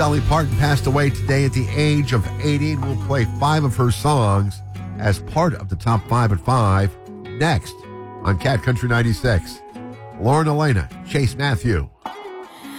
Dolly Parton passed away today at the age of 80. We'll play 5 of her songs as part of the Top 5 at 5 next on Cat Country 96. Lauren Elena, Chase Matthew.